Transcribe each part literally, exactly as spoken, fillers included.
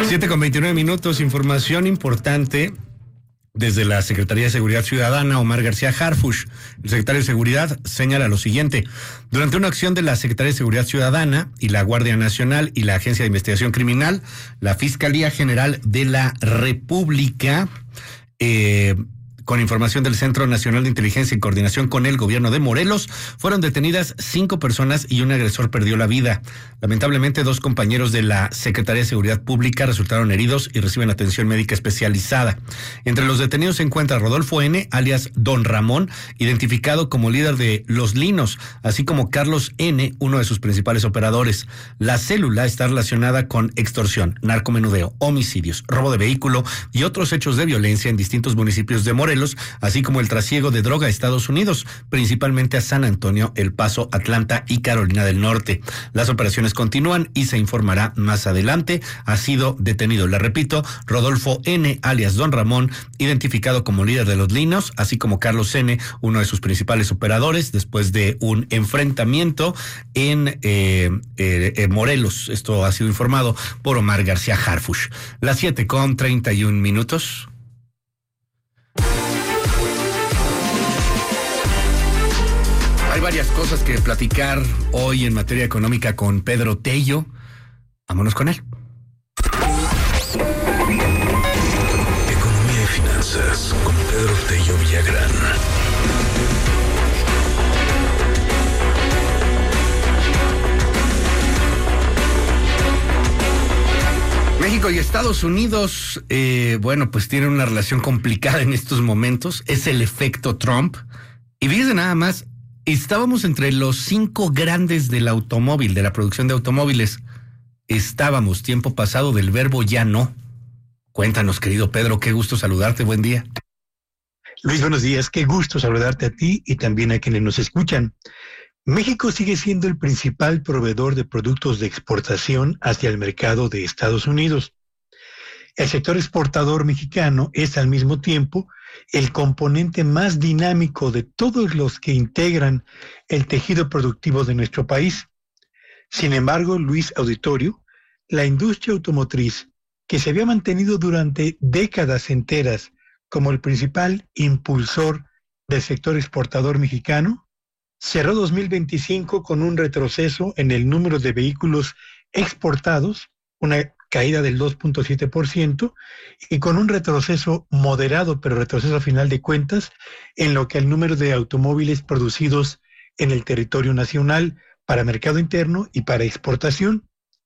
siete con veintinueve minutos, información importante desde la Secretaría de Seguridad Ciudadana. Omar García Harfuch, el secretario de Seguridad, señala lo siguiente: durante una acción de la Secretaría de Seguridad Ciudadana y la Guardia Nacional y la Agencia de Investigación Criminal, la Fiscalía General de la República, eh, con información del Centro Nacional de Inteligencia y Coordinación con el Gobierno de Morelos, fueron detenidas cinco personas y un agresor perdió la vida. Lamentablemente, dos compañeros de la Secretaría de Seguridad Pública resultaron heridos y reciben atención médica especializada. Entre los detenidos se encuentra Rodolfo N., alias Don Ramón, identificado como líder de Los Linos, así como Carlos N., uno de sus principales operadores. La célula está relacionada con extorsión, narcomenudeo, homicidios, robo de vehículo y otros hechos de violencia en distintos municipios de Morelos, así como el trasiego de droga a Estados Unidos, principalmente a San Antonio, El Paso, Atlanta y Carolina del Norte. Las operaciones continúan y se informará más adelante. Ha sido detenido, le repito, Rodolfo N., alias Don Ramón, identificado como líder de Los Linos, así como Carlos N., uno de sus principales operadores, después de un enfrentamiento en eh, eh, eh, Morelos. Esto ha sido informado por Omar García Harfuch. Las siete con treinta y un minutos. Hay varias cosas que platicar hoy en materia económica con Pedro Tello. Vámonos con él. Economía y finanzas con Pedro Tello Villagrán. México y Estados Unidos, eh, bueno, pues tienen una relación complicada en estos momentos. Es el efecto Trump. Y fíjense nada más, estábamos entre los cinco grandes del automóvil, de la producción de automóviles. Estábamos tiempo pasado, del verbo ya no. Cuéntanos, querido Pedro, qué gusto saludarte, buen día. Luis, buenos días, qué gusto saludarte a ti y también a quienes nos escuchan. México sigue siendo el principal proveedor de productos de exportación hacia el mercado de Estados Unidos. El sector exportador mexicano es al mismo tiempo el componente más dinámico de todos los que integran el tejido productivo de nuestro país. Sin embargo, Luis Auditorio, la industria automotriz, que se había mantenido durante décadas enteras como el principal impulsor del sector exportador mexicano, cerró dos mil veinticinco con un retroceso en el número de vehículos exportados, una caída del dos punto siete por ciento, y con un retroceso moderado, pero retroceso a final de cuentas, en lo que al número de automóviles producidos en el territorio nacional para mercado interno y para exportación.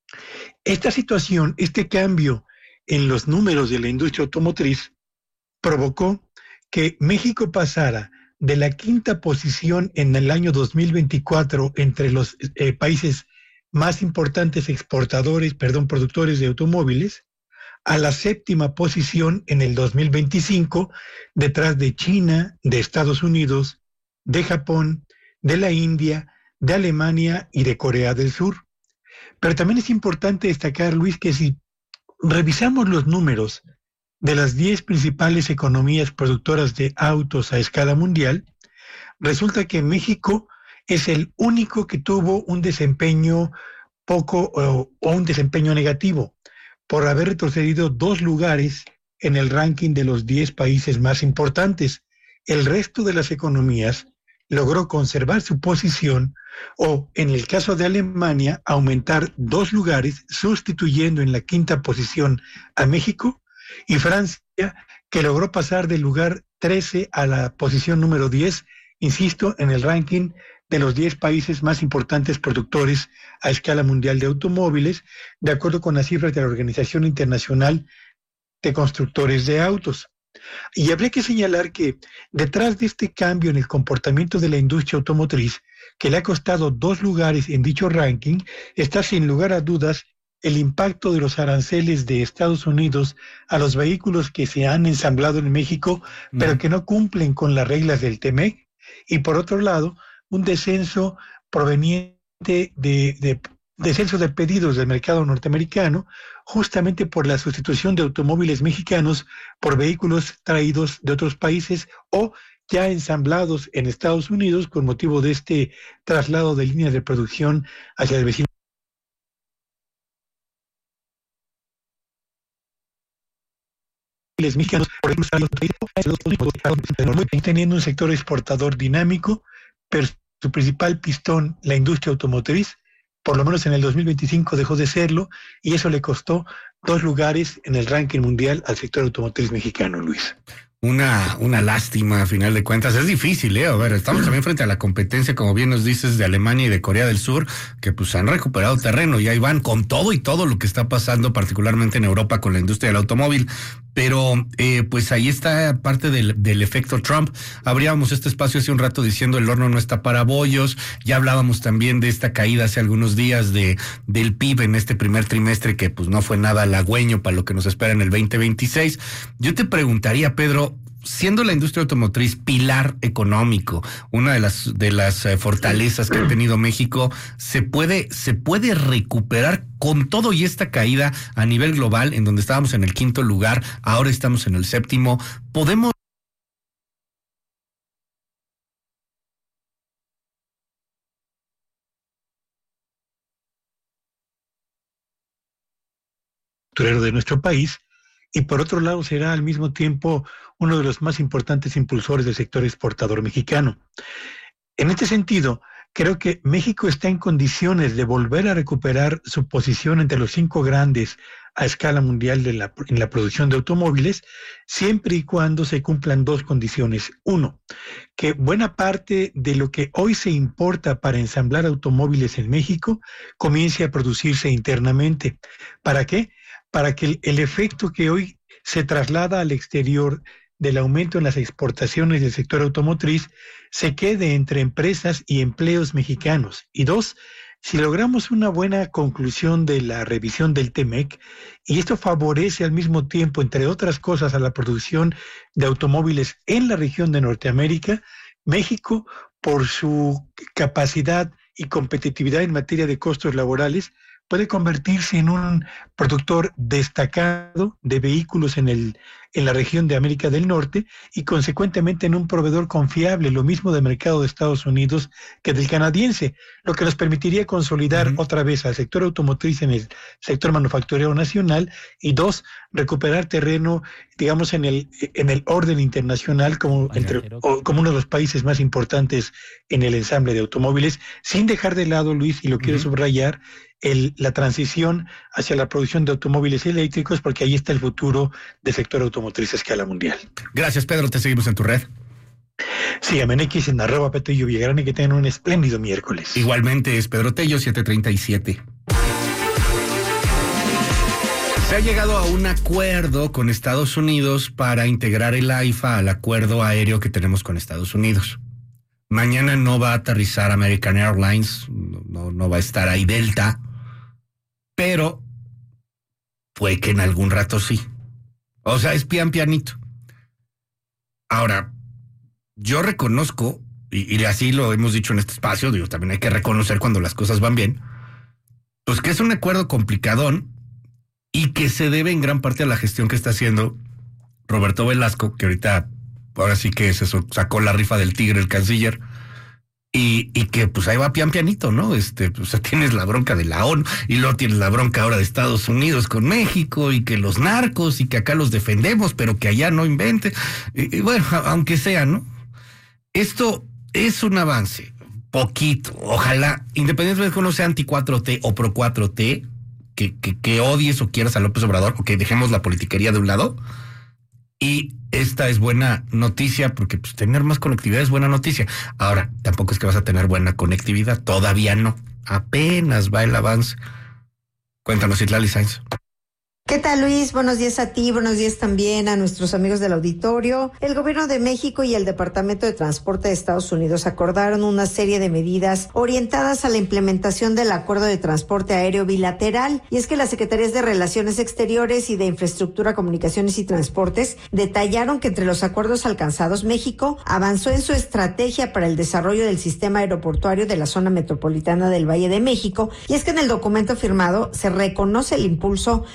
Esta situación, este cambio en los números de la industria automotriz, provocó que México pasara de la quinta posición en el año dos mil veinticuatro entre los eh, países más importantes exportadores, perdón, productores de automóviles, a la séptima posición en el dos mil veinticinco, detrás de China, de Estados Unidos, de Japón, de la India, de Alemania y de Corea del Sur. Pero también es importante destacar, Luis, que si revisamos los números de las diez principales economías productoras de autos a escala mundial, resulta que México es el único que tuvo un desempeño poco o, o un desempeño negativo, por haber retrocedido dos lugares en el ranking de los diez países más importantes. El resto de las economías logró conservar su posición o, en el caso de Alemania, aumentar dos lugares, sustituyendo en la quinta posición a México, y Francia, que logró pasar del lugar trece a la posición número diez, insisto, en el ranking de los diez países más importantes productores a escala mundial de automóviles, de acuerdo con las cifras de la Organización Internacional de Constructores de Autos. Y habría que señalar que detrás de este cambio en el comportamiento de la industria automotriz, que le ha costado dos lugares en dicho ranking, está sin lugar a dudas el impacto de los aranceles de Estados Unidos a los vehículos que se han ensamblado en México, pero que no cumplen con las reglas del T M E C, y por otro lado, un descenso proveniente de, de descenso de pedidos del mercado norteamericano, justamente por la sustitución de automóviles mexicanos por vehículos traídos de otros países o ya ensamblados en Estados Unidos con motivo de este traslado de líneas de producción hacia el vecino. mexicanos, por ejemplo, teniendo un sector exportador dinámico, pero su principal pistón, la industria automotriz, por lo menos en el dos mil veinticinco dejó de serlo, y eso le costó dos lugares en el ranking mundial al sector automotriz mexicano, Luis. Una, una lástima, a final de cuentas. Es difícil, ¿eh? A ver, estamos también frente a la competencia, como bien nos dices, de Alemania y de Corea del Sur, que pues han recuperado terreno y ahí van con todo y todo lo que está pasando, particularmente en Europa con la industria del automóvil. Pero, eh, pues ahí está parte del, del efecto Trump. Abríamos este espacio hace un rato diciendo el horno no está para bollos. Ya hablábamos también de esta caída hace algunos días de del P I B en este primer trimestre, que pues no fue nada halagüeño para lo que nos espera en el veinte veintiséis. Yo te preguntaría, Pedro, siendo la industria automotriz pilar económico, una de las de las eh, fortalezas que ha tenido México, se puede se puede recuperar con todo y esta caída a nivel global, en donde estábamos en el quinto lugar, ahora estamos en el séptimo. Podemos de nuestro país, y por otro lado será al mismo tiempo uno de los más importantes impulsores del sector exportador mexicano. En este sentido, creo que México está en condiciones de volver a recuperar su posición entre los cinco grandes a escala mundial de la, en la producción de automóviles, siempre y cuando se cumplan dos condiciones. Uno, que buena parte de lo que hoy se importa para ensamblar automóviles en México comience a producirse internamente. ¿Para qué? Para que el, el efecto que hoy se traslada al exterior del aumento en las exportaciones del sector automotriz se quede entre empresas y empleos mexicanos. Y dos, si logramos una buena conclusión de la revisión del T M E C, y esto favorece al mismo tiempo, entre otras cosas, a la producción de automóviles en la región de Norteamérica, México, por su capacidad y competitividad en materia de costos laborales, puede convertirse en un productor destacado de vehículos en el en la región de América del Norte y consecuentemente en un proveedor confiable, lo mismo del mercado de Estados Unidos que del canadiense, lo que nos permitiría consolidar uh-huh. otra vez al sector automotriz en el sector manufacturero nacional, y dos, recuperar terreno, digamos, en el en el orden internacional como, entre, o, como uno de los países más importantes en el ensamble de automóviles, sin dejar de lado, Luis, y lo quiero uh-huh. subrayar, El, la transición hacia la producción de automóviles eléctricos, porque ahí está el futuro del sector automotriz a escala mundial. Gracias, Pedro. Te seguimos en tu red. Síganme en X en arroba Petello Villagrán, y que tengan un espléndido miércoles. Igualmente es Pedro Tello, siete treinta y siete. Se ha llegado a un acuerdo con Estados Unidos para integrar el AIFA al acuerdo aéreo que tenemos con Estados Unidos. Mañana no va a aterrizar American Airlines, no, no va a estar ahí Delta, pero puede que en algún rato sí. O sea, es pian pianito. Ahora, yo reconozco, y, y así lo hemos dicho en este espacio, digo, también hay que reconocer cuando las cosas van bien, pues que es un acuerdo complicadón y que se debe en gran parte a la gestión que está haciendo Roberto Velasco, que ahorita... ahora sí que se sacó la rifa del tigre el canciller, y, y que pues ahí va pian pianito, ¿no? Este, pues tienes la bronca de la ONU, y luego tienes la bronca ahora de Estados Unidos con México, y que los narcos, y que acá los defendemos, pero que allá no inventen. Y, y bueno, aunque sea, ¿no? Esto es un avance, poquito, ojalá, independientemente de que uno sea anti cuatro T o pro cuatro T, que, que, que odies o quieras a López Obrador, o que dejemos la politiquería de un lado. Y esta es buena noticia, porque pues, tener más conectividad es buena noticia. Ahora, tampoco es que vas a tener buena conectividad, todavía no. Apenas va el avance. Cuéntanos, Itlali Sainz. ¿Qué tal, Luis? Buenos días a ti, buenos días también a nuestros amigos del auditorio. El Gobierno de México y el Departamento de Transporte de Estados Unidos acordaron una serie de medidas orientadas a la implementación del Acuerdo de Transporte Aéreo Bilateral, y es que las Secretarías de Relaciones Exteriores y de Infraestructura, Comunicaciones y Transportes detallaron que entre los acuerdos alcanzados, México avanzó en su estrategia para el desarrollo del sistema aeroportuario de la zona metropolitana del Valle de México, y es que en el documento firmado se reconoce el impulso del aeropuerto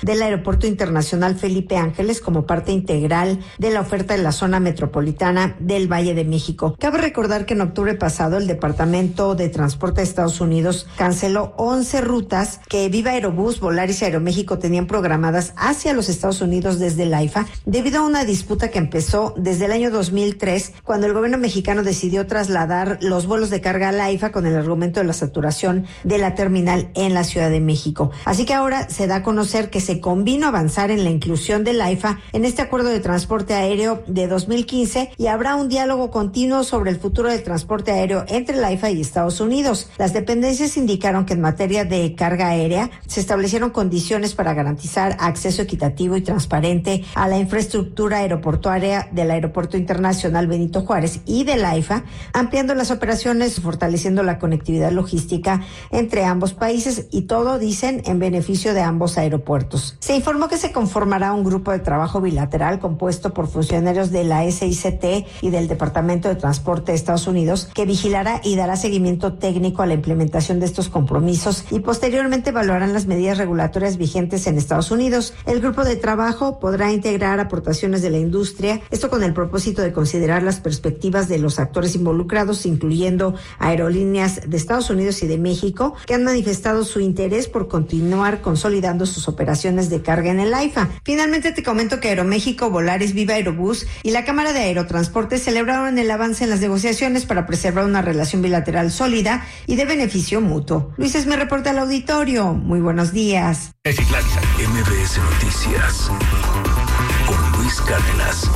Aeropuerto Internacional Felipe Ángeles como parte integral de la oferta de la zona metropolitana del Valle de México. Cabe recordar que en octubre pasado el Departamento de Transporte de Estados Unidos canceló once rutas que Viva Aerobús, Volaris y Aeroméxico tenían programadas hacia los Estados Unidos desde el AIFA debido a una disputa que empezó desde el año dos mil tres, cuando el gobierno mexicano decidió trasladar los vuelos de carga al AIFA con el argumento de la saturación de la terminal en la Ciudad de México. Así que ahora se da a conocer que se convino avanzar en la inclusión del AIFA en este acuerdo de transporte aéreo de dos mil quince y habrá un diálogo continuo sobre el futuro del transporte aéreo entre el AIFA y Estados Unidos. Las dependencias indicaron que en materia de carga aérea se establecieron condiciones para garantizar acceso equitativo y transparente a la infraestructura aeroportuaria del Aeropuerto Internacional Benito Juárez y del AIFA, ampliando las operaciones, fortaleciendo la conectividad logística entre ambos países y todo, dicen, en beneficio de ambos aeropuertos. Se informó que se conformará un grupo de trabajo bilateral compuesto por funcionarios de la S I C T y del Departamento de Transporte de Estados Unidos que vigilará y dará seguimiento técnico a la implementación de estos compromisos y posteriormente evaluarán las medidas regulatorias vigentes en Estados Unidos. El grupo de trabajo podrá integrar aportaciones de la industria, esto con el propósito de considerar las perspectivas de los actores involucrados, incluyendo aerolíneas de Estados Unidos y de México, que han manifestado su interés por continuar consolidando sus operaciones de carga en el AIFA. Finalmente te comento que Aeroméxico, Volaris, Viva Aerobús y la Cámara de Aerotransporte celebraron el avance en las negociaciones para preservar una relación bilateral sólida y de beneficio mutuo. Luis, es mi reporte al auditorio. Muy buenos días. M B S Noticias con Luis Cárdenas.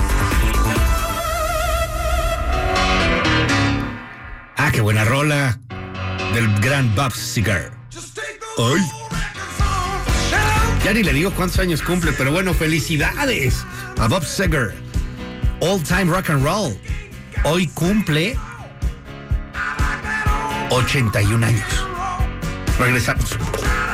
Ah, qué buena rola del gran Bob Seger. Ay. Ya ni le digo cuántos años cumple, pero bueno, felicidades a Bob Seger. All Time Rock and Roll. Hoy cumple ochenta y un años. Regresamos.